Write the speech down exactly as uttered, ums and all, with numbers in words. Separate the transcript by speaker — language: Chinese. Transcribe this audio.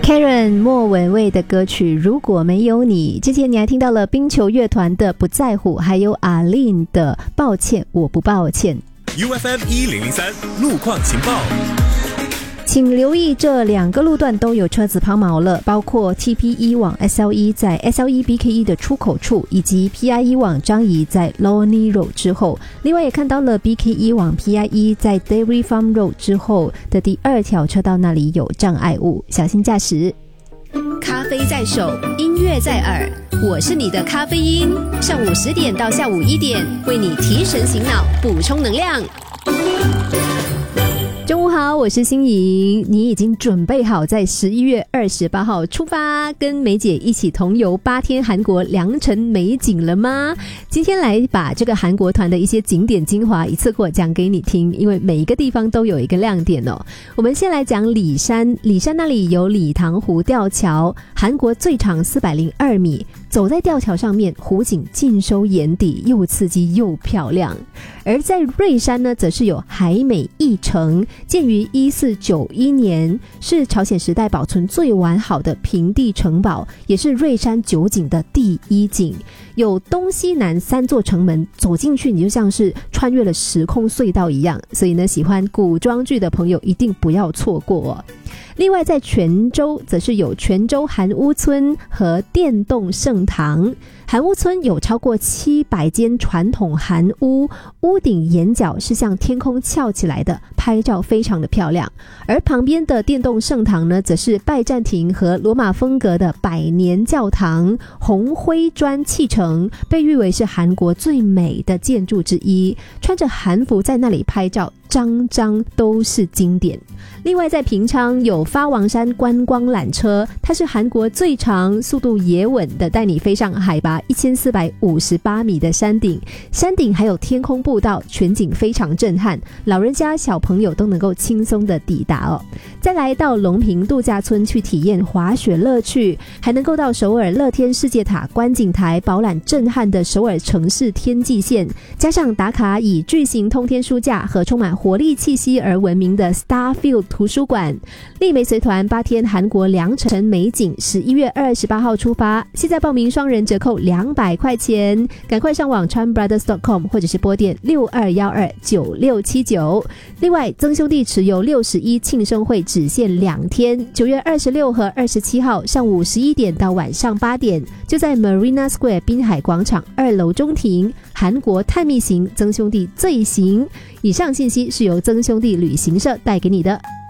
Speaker 1: Karen 莫文蔚的歌曲如果没有你，之前你还听到了冰球乐团的不在乎，还有阿令的抱歉我不抱歉。
Speaker 2: U F M 一零零三路况情报，
Speaker 1: 请留意这两个路段都有车子抛锚了，包括 T P 一 往 S L 一 在 S L 一 B K 一 的出口处，以及 P I 一 往张仪在 Lorney Road 之后。另外也看到了 B K 一 往 P I 一 在 Dairy Farm Road 之后的第二条车道那里有障碍物，小心驾驶。
Speaker 3: 咖啡在手，音乐在耳，我是你的咖啡因。上午十点到下午一点，为你提神醒脑，补充能量。
Speaker 1: 中午好，我是欣莹。你已经准备好在十一月二十八号出发，跟梅姐一起同游八天韩国良辰美景了吗？今天来把这个韩国团的一些景点精华一次过讲给你听，因为每一个地方都有一个亮点哦。我们先来讲里山，里山那里有礼堂湖吊桥，韩国最长四百零二米，走在吊桥上面，湖景尽收眼底，又刺激又漂亮。而在瑞山呢，则是有海美艺城，建于一四九一年，是朝鲜时代保存最完好的平地城堡，也是瑞山九景的第一景。有东西南三座城门，走进去你就像是穿越了时空隧道一样，所以呢，喜欢古装剧的朋友一定不要错过哦。另外在泉州则是有泉州韩屋村和电动圣堂。韩屋村有超过七百间传统韩屋，屋顶檐角是向天空翘起来的，拍照非常的漂亮。而旁边的电动圣堂呢，则是拜占庭和罗马风格的百年教堂，红灰砖砌成，被誉为是韩国最美的建筑之一。穿着韩服在那里拍照，张张都是经典。另外在平昌有发王山观光缆车，它是韩国最长速度也稳的，带你飞上海拔一千四百五十八米的山顶，山顶还有天空步道，全景非常震撼，老人家小朋友都能够轻松的抵达哦。再来到隆平度假村去体验滑雪乐趣，还能够到首尔乐天世界塔观景台饱览震撼的首尔城市天际线，加上打卡以巨型通天书架和充满活力气息而闻名的 Starfield 图书馆。丽梅随团八天韩国良辰美景，十一月二十八号出发，现在报名双人折扣两百块钱，赶快上网 chan brothers dot com 或者是拨电六二一二九六七九。另外曾兄弟持有六十一庆生会只限两天，九月二十六和二十七号上午十一点到晚上八点，就在 Marina Square 滨海广场二楼中庭，韩国探秘行曾兄弟最行。以上信息是由曾兄弟旅行社带给你的。